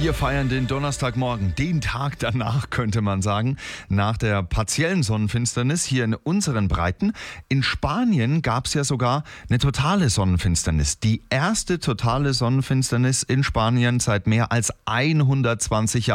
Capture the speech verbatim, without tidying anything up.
Wir feiern den Donnerstagmorgen, den Tag danach könnte man sagen, nach der partiellen Sonnenfinsternis hier in unseren Breiten. In Spanien gab es ja sogar eine totale Sonnenfinsternis. Die erste totale Sonnenfinsternis in Spanien seit mehr als hundertzwanzig Jahren.